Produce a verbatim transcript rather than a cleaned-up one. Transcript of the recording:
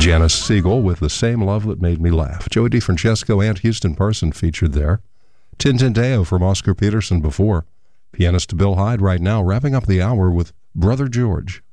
Janice Siegel with The Same Love That Made Me Laugh. Joey DeFrancesco and Houston Parson featured there. Tintinteo from Oscar Peterson before. Pianist Bill Hyde right now, wrapping up the hour with Brother George.